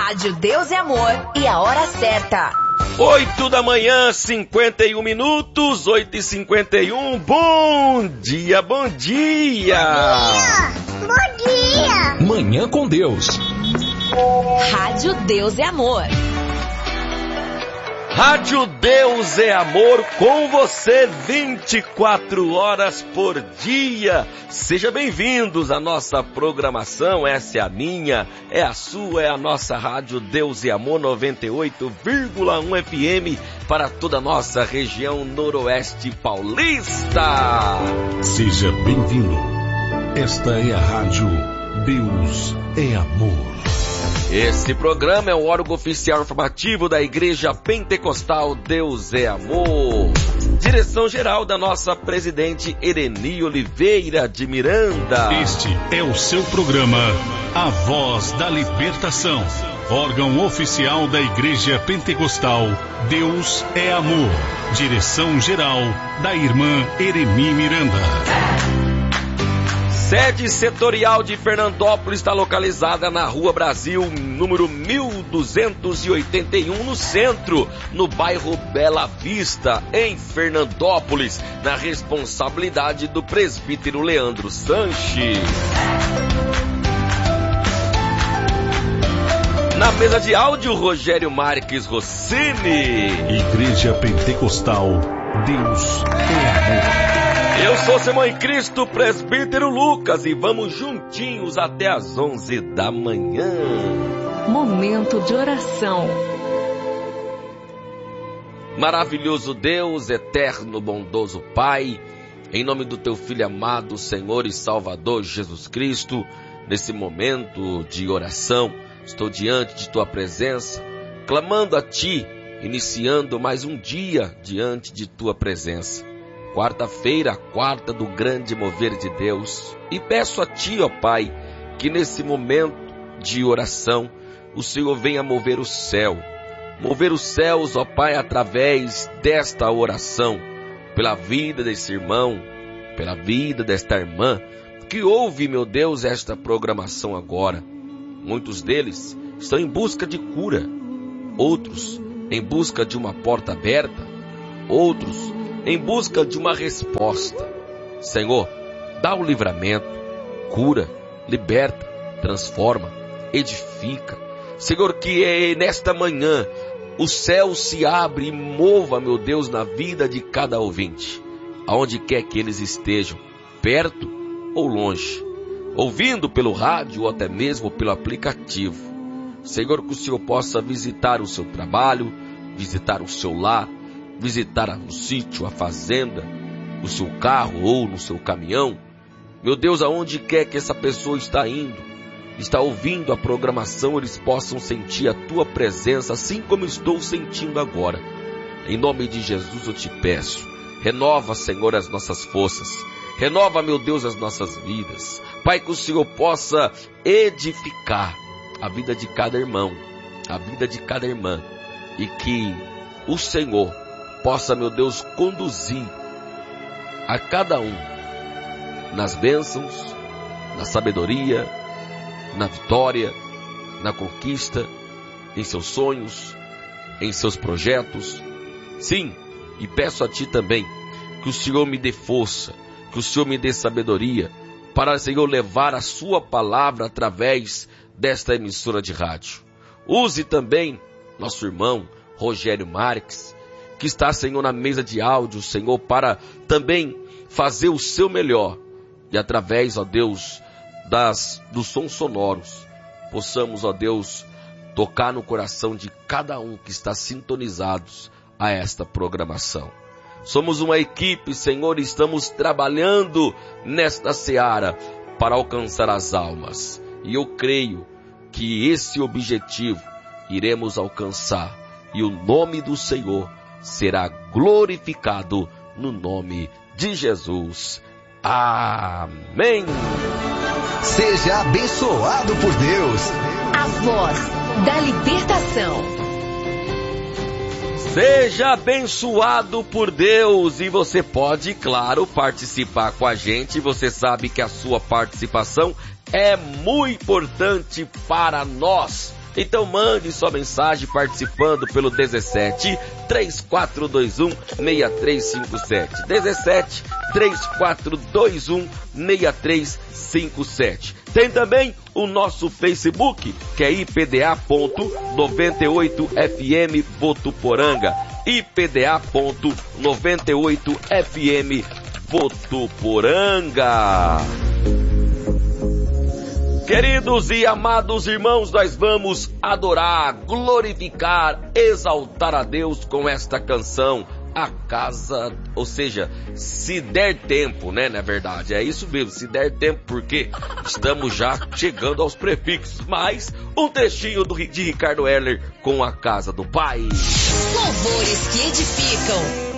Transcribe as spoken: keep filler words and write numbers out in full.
Rádio Deus é Amor e a hora certa. Oito da manhã, cinquenta e um minutos, oito e cinquenta e um. Bom dia, bom dia! Bom dia! Bom dia! Manhã com Deus. Rádio Deus é Amor. Rádio Deus é Amor com você vinte e quatro horas por dia. Seja bem-vindos à nossa programação. Essa é a minha, é a sua, é a nossa Rádio Deus é Amor noventa e oito vírgula um F M para toda a nossa região noroeste paulista. Seja bem-vindo. Esta é a Rádio Deus é Amor. Esse programa é o órgão oficial informativo da Igreja Pentecostal Deus é Amor. Direção-geral da nossa presidente Ereni Oliveira de Miranda. Este é o seu programa, A Voz da Libertação. Órgão oficial da Igreja Pentecostal Deus é Amor. Direção-geral da irmã Ereni Miranda. Sede setorial de Fernandópolis está localizada na Rua Brasil, número mil duzentos e oitenta e um, no centro, no bairro Bela Vista, em Fernandópolis, na responsabilidade do presbítero Leandro Sanches. Na mesa de áudio, Rogério Marques Rossini. Igreja Pentecostal Deus é Amor. Eu sou seu irmão em Cristo, presbítero Lucas, e vamos juntinhos até às onze da manhã. Momento de oração. Maravilhoso Deus, eterno, bondoso Pai, em nome do teu Filho amado, Senhor e Salvador Jesus Cristo, nesse momento de oração, estou diante de tua presença, clamando a ti, iniciando mais um dia diante de tua presença. Quarta-feira, quarta do grande mover de Deus. E peço a ti, ó Pai, que nesse momento de oração, o Senhor venha mover o céu. Mover os céus, ó Pai, através desta oração, pela vida desse irmão, pela vida desta irmã, que ouve, meu Deus, esta programação agora. Muitos deles estão em busca de cura, outros em busca de uma porta aberta, outros em busca de uma resposta. Senhor, dá o livramento, cura, liberta, transforma, edifica. Senhor, que é nesta manhã o céu se abre e mova, meu Deus, na vida de cada ouvinte, aonde quer que eles estejam, perto ou longe, ouvindo pelo rádio ou até mesmo pelo aplicativo. Senhor, que o Senhor possa visitar o seu trabalho, visitar o seu lar, visitar o sítio, a fazenda, o seu carro ou no seu caminhão. Meu Deus, aonde quer que essa pessoa está indo, está ouvindo a programação, eles possam sentir a tua presença, assim como estou sentindo agora. Em nome de Jesus eu te peço, renova, Senhor, as nossas forças, renova, meu Deus, as nossas vidas. Pai, que o Senhor possa edificar a vida de cada irmão, a vida de cada irmã, e que o Senhor possa, meu Deus, conduzir a cada um nas bênçãos, na sabedoria, na vitória, na conquista, em seus sonhos, em seus projetos. Sim, e peço a ti também que o Senhor me dê força, que o Senhor me dê sabedoria para, Senhor, levar a sua palavra através desta emissora de rádio. Use também nosso irmão Rogério Marques, que está, Senhor, na mesa de áudio, Senhor, para também fazer o seu melhor. E através, ó Deus, das, dos sons sonoros, possamos, ó Deus, tocar no coração de cada um que está sintonizados a esta programação. Somos uma equipe, Senhor, e estamos trabalhando nesta seara para alcançar as almas. E eu creio que esse objetivo iremos alcançar. E o nome do Senhor será glorificado no nome de Jesus. Amém. Seja abençoado por Deus. A voz da libertação. Seja abençoado por Deus. E você pode, claro, participar com a gente. Você sabe que a sua participação é muito importante para nós. Então mande sua mensagem participando pelo dezessete, três quatro dois um, seis três cinco sete. dezessete, três quatro dois um, seis três cinco sete. Tem também o nosso Facebook, que é I P D A ponto noventa e oito F M Votuporanga. I P D A ponto noventa e oito F M Votuporanga. Queridos e amados irmãos, nós vamos adorar, glorificar, exaltar a Deus com esta canção, A Casa, ou seja, se der tempo, né, na verdade, é isso mesmo, se der tempo, porque estamos já chegando aos prefixos, mas um trechinho do, de Ricardo Heller com A Casa do Pai. Louvores que edificam,